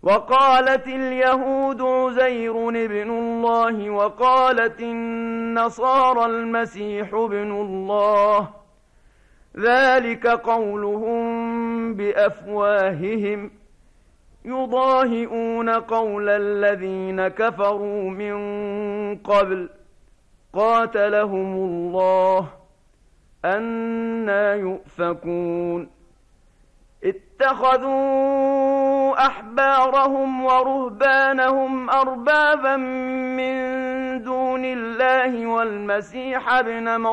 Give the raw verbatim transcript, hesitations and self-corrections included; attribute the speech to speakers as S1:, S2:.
S1: وقالت اليهود عزير ابن الله وقالت النصارى المسيح ابن الله، ذلك قولهم بأفواههم يضاهئون قول الذين كفروا من قبل، قاتلهم الله أنى يؤفكون. اتخذوا أحبارهم ورهبانهم أربابا من دون الله والمسيح ابن مريم